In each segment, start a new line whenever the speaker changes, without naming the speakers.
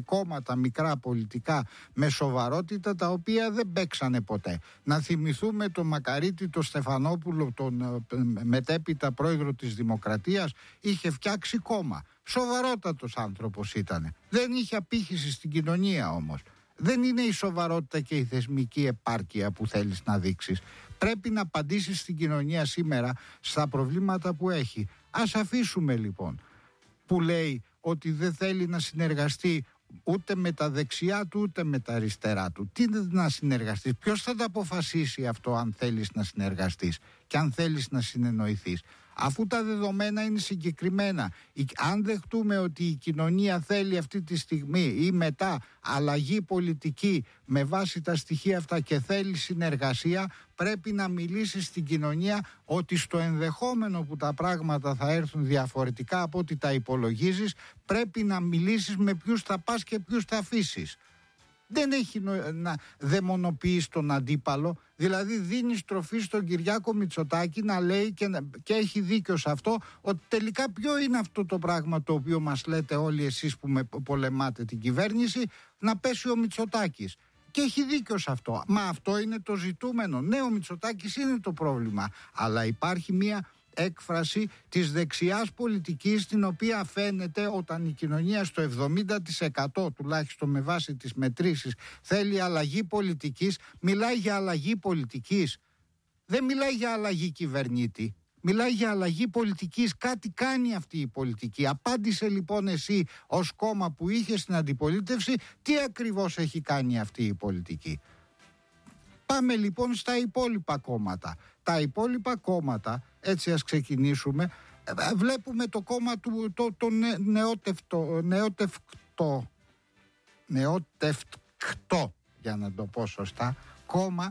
κόμματα μικρά πολιτικά με σοβαρότητα, τα οποία δεν παίξανε ποτέ. Να θυμηθούμε τον Μακαρίτη, τον Στεφανόπουλο, τον μετέπειτα πρόεδρο της Δημοκρατίας, είχε φτιάξει κόμμα. Σοβαρότατος άνθρωπος ήταν. Δεν είχε απήχηση στην κοινωνία όμως. Δεν είναι η σοβαρότητα και η θεσμική επάρκεια που θέλεις να δείξεις. Πρέπει να απαντήσεις στην κοινωνία σήμερα στα προβλήματα που έχει. Ας αφήσουμε λοιπόν που λέει ότι δεν θέλει να συνεργαστεί ούτε με τα δεξιά του ούτε με τα αριστερά του. Τι να συνεργαστείς, ποιος θα τα αποφασίσει αυτό, αν θέλεις να συνεργαστείς και αν θέλεις να συνεννοηθείς, αφού τα δεδομένα είναι συγκεκριμένα? Αν δεχτούμε ότι η κοινωνία θέλει αυτή τη στιγμή ή μετά αλλαγή πολιτική με βάση τα στοιχεία αυτά και θέλει συνεργασία, πρέπει να μιλήσεις στην κοινωνία ότι στο ενδεχόμενο που τα πράγματα θα έρθουν διαφορετικά από ό,τι τα υπολογίζεις, πρέπει να μιλήσεις με ποιους θα πας και ποιους θα αφήσεις. Δεν έχει να δαιμονοποιείς τον αντίπαλο. Δηλαδή δίνεις τροφή στον Κυριάκο Μητσοτάκη να λέει και έχει δίκιο σε αυτό, ότι τελικά ποιο είναι αυτό το πράγμα το οποίο μας λέτε όλοι εσείς που πολεμάτε την κυβέρνηση, να πέσει ο Μητσοτάκης. Και έχει δίκιο σε αυτό. Μα αυτό είναι το ζητούμενο. Ναι, ο Μητσοτάκης είναι το πρόβλημα, αλλά υπάρχει μια έκφραση της δεξιάς πολιτικής, την οποία φαίνεται όταν η κοινωνία στο 70% τουλάχιστον με βάση τις μετρήσεις θέλει αλλαγή πολιτικής, μιλάει για αλλαγή πολιτικής. Δεν μιλάει για αλλαγή κυβερνήτη, μιλάει για αλλαγή πολιτικής. Κάτι κάνει αυτή η πολιτική. Απάντησε λοιπόν εσύ ως κόμμα που είχε στην αντιπολίτευση, τι ακριβώς έχει κάνει αυτή η πολιτική. Πάμε λοιπόν στα υπόλοιπα κόμματα. Τα υπόλοιπα κόμματα, έτσι ας ξεκινήσουμε, βλέπουμε το κόμμα το νεότευκτο, για να το πω σωστά, κόμμα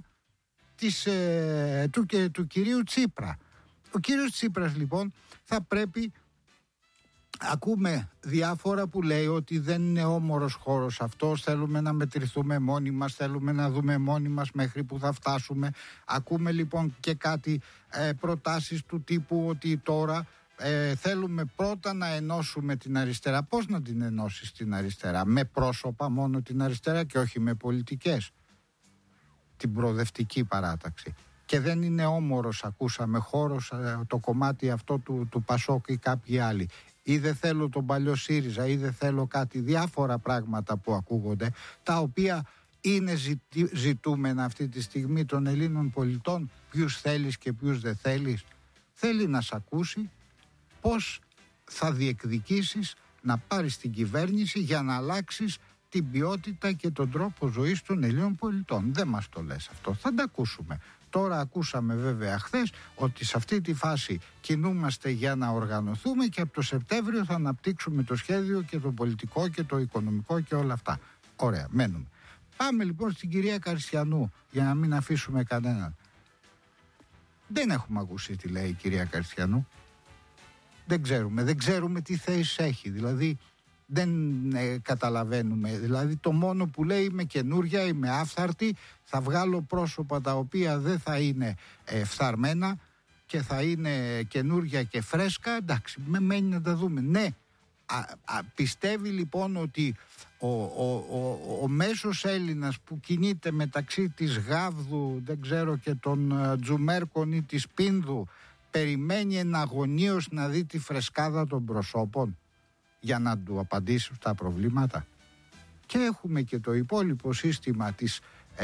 του κυρίου Τσίπρα. Ο κύριος Τσίπρας λοιπόν θα πρέπει, ακούμε διάφορα που λέει ότι δεν είναι όμορος χώρος αυτός, θέλουμε να μετρηθούμε μόνοι μας, θέλουμε να δούμε μόνοι μας μέχρι που θα φτάσουμε. Ακούμε λοιπόν και κάτι προτάσεις του τύπου ότι τώρα θέλουμε πρώτα να ενώσουμε την αριστερά. Πώς να την ενώσεις την αριστερά? Με πρόσωπα μόνο την αριστερά και όχι με πολιτικές? Την προοδευτική παράταξη. Και δεν είναι όμορος, ακούσαμε, χώρος το κομμάτι αυτό του Πασόκ ή κάποιοι άλλοι. Ή δεν θέλω τον παλιό ΣΥΡΙΖΑ, ή δεν θέλω κάτι, διάφορα πράγματα που ακούγονται, τα οποία είναι ζητούμενα αυτή τη στιγμή των Ελλήνων πολιτών. Ποιους θέλεις και ποιους δεν θέλεις? Θέλει να σ' ακούσει πώς θα διεκδικήσεις να πάρεις την κυβέρνηση για να αλλάξεις την ποιότητα και τον τρόπο ζωής των Ελλήνων πολιτών. Δεν μας το λες αυτό, θα τα ακούσουμε. Τώρα ακούσαμε βέβαια χθες ότι σε αυτή τη φάση κινούμαστε για να οργανωθούμε και από το Σεπτέμβριο θα αναπτύξουμε το σχέδιο και το πολιτικό και το οικονομικό και όλα αυτά. Ωραία, μένουμε. Πάμε λοιπόν στην κυρία Καριστιανού, για να μην αφήσουμε κανέναν. Δεν έχουμε ακούσει τι λέει η κυρία Καριστιανού. Δεν ξέρουμε τι θέση έχει. Δηλαδή δεν καταλαβαίνουμε. Δηλαδή το μόνο που λέει, είμαι καινούρια, είμαι άφθαρτη, θα βγάλω πρόσωπα τα οποία δεν θα είναι φθαρμένα και θα είναι καινούρια και φρέσκα. Εντάξει, μένει να τα δούμε. Ναι, πιστεύει λοιπόν ότι ο μέσος Έλληνας που κινείται μεταξύ της Γάβδου, δεν ξέρω, και των Τζουμέρκων ή της Πίνδου, περιμένει εναγωνίως να δει τη φρεσκάδα των προσώπων για να του απαντήσει στα προβλήματα? Και έχουμε και το υπόλοιπο σύστημα της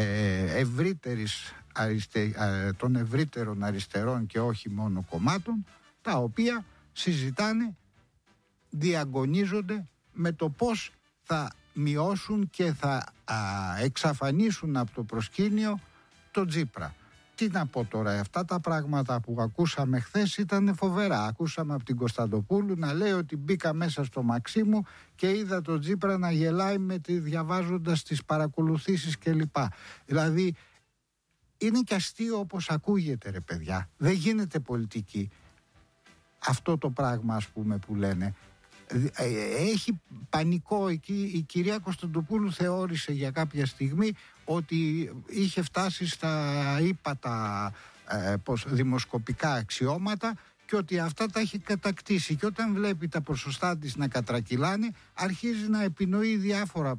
των ευρύτερων αριστερών και όχι μόνο κομμάτων, τα οποία συζητάνε, διαγωνίζονται με το πώς θα μειώσουν και θα εξαφανίσουν από το προσκήνιο τον Τσίπρα. Τι να πω τώρα, αυτά τα πράγματα που ακούσαμε χθες ήταν φοβερά. Ακούσαμε από την Κωνσταντοπούλου να λέει ότι μπήκα μέσα στο Μαξίμου και είδα τον Τσίπρα να γελάει διαβάζοντας τις παρακολουθήσεις κλπ. Δηλαδή είναι και αστείο όπως ακούγεται, ρε παιδιά. Δεν γίνεται πολιτική αυτό το πράγμα, ας πούμε, που λένε. Έχει πανικό εκεί. Η κυρία Κωνσταντοπούλου θεώρησε για κάποια στιγμή ότι είχε φτάσει στα ύπατα δημοσκοπικά αξιώματα και ότι αυτά τα έχει κατακτήσει, και όταν βλέπει τα ποσοστά της να κατρακυλάνε αρχίζει να επινοεί διάφορα